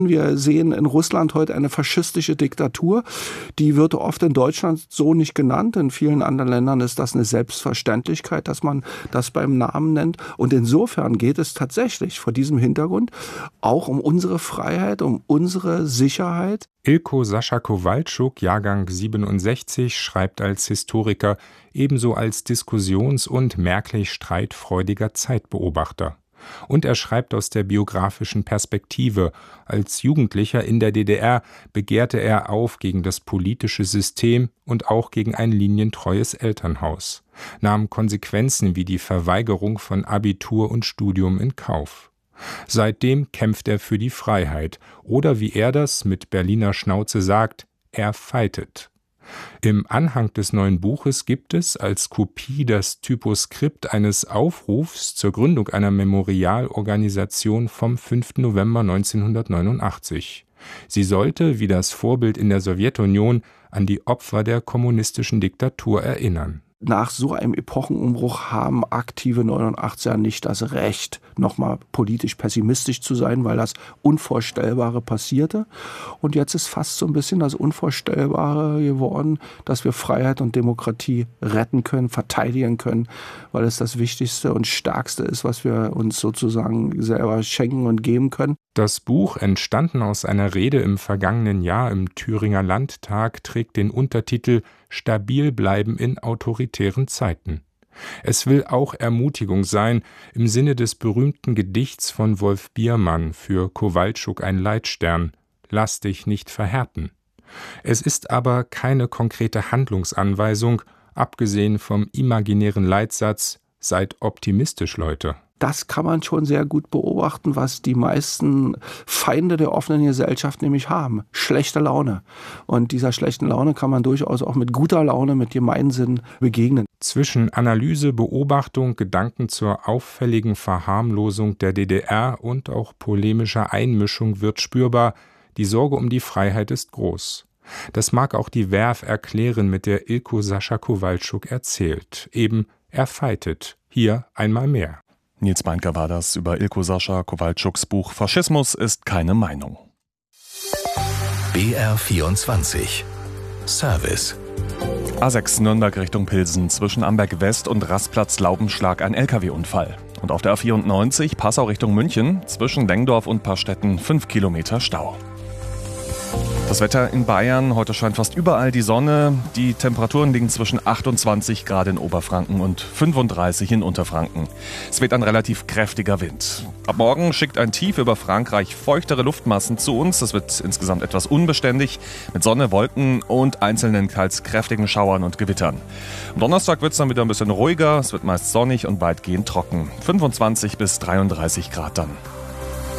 Wir sehen in Russland heute eine faschistische Diktatur. Die wird oft in Deutschland so nicht genannt. In vielen anderen Ländern ist das eine Selbstverständlichkeit, dass man das beim Namen nennt. Und insofern geht es tatsächlich vor diesem Hintergrund auch um unsere Freiheit, um unsere Sicherheit. Ilko Sascha Kowalczuk, Jahrgang 67, schreibt als Historiker, ebenso als diskussions- und merklich streitfreudiger Zeitbeobachter. Und er schreibt aus der biografischen Perspektive. Als Jugendlicher in der DDR begehrte er auf gegen das politische System und auch gegen ein linientreues Elternhaus, nahm Konsequenzen wie die Verweigerung von Abitur und Studium in Kauf. Seitdem kämpft er für die Freiheit oder, wie er das mit Berliner Schnauze sagt, er fightet. Im Anhang des neuen Buches gibt es als Kopie das Typoskript eines Aufrufs zur Gründung einer Memorialorganisation vom 5. November 1989. Sie sollte, wie das Vorbild in der Sowjetunion, an die Opfer der kommunistischen Diktatur erinnern. Nach so einem Epochenumbruch haben aktive 89er nicht das Recht, nochmal politisch pessimistisch zu sein, weil das Unvorstellbare passierte. Und jetzt ist fast so ein bisschen das Unvorstellbare geworden, dass wir Freiheit und Demokratie retten können, verteidigen können, weil es das Wichtigste und Stärkste ist, was wir uns sozusagen selber schenken und geben können. Das Buch, entstanden aus einer Rede im vergangenen Jahr im Thüringer Landtag, trägt den Untertitel »Stabil bleiben in autoritären Zeiten«. Es will auch Ermutigung sein, im Sinne des berühmten Gedichts von Wolf Biermann, für Kowalczuk ein Leitstern: »Lass dich nicht verhärten«. Es ist aber keine konkrete Handlungsanweisung, abgesehen vom imaginären Leitsatz: »Seid optimistisch, Leute«. Das kann man schon sehr gut beobachten, was die meisten Feinde der offenen Gesellschaft nämlich haben. Schlechte Laune. Und dieser schlechten Laune kann man durchaus auch mit guter Laune, mit Gemeinsinn begegnen. Zwischen Analyse, Beobachtung, Gedanken zur auffälligen Verharmlosung der DDR und auch polemischer Einmischung wird spürbar, die Sorge um die Freiheit ist groß. Das mag auch die Verve erklären, mit der Ilko Sascha Kowalczuk erzählt. Eben, er fightet. Hier einmal mehr. Nils Beinker war das über Ilko Sascha Kowalczuks Buch »Faschismus ist keine Meinung«. BR24 Service. A6 Nürnberg Richtung Pilsen, zwischen Amberg West und Rastplatz Laubenschlag ein LKW-Unfall. Und auf der A94 Passau Richtung München, zwischen Lengdorf und Paarstetten 5 Kilometer Stau. Das Wetter in Bayern, heute scheint fast überall die Sonne. Die Temperaturen liegen zwischen 28 Grad in Oberfranken und 35 in Unterfranken. Es weht ein relativ kräftiger Wind. Ab morgen schickt ein Tief über Frankreich feuchtere Luftmassen zu uns. Es wird insgesamt etwas unbeständig, mit Sonne, Wolken und einzelnen teils kräftigen Schauern und Gewittern. Am Donnerstag wird es dann wieder ein bisschen ruhiger. Es wird meist sonnig und weitgehend trocken. 25 bis 33 Grad dann.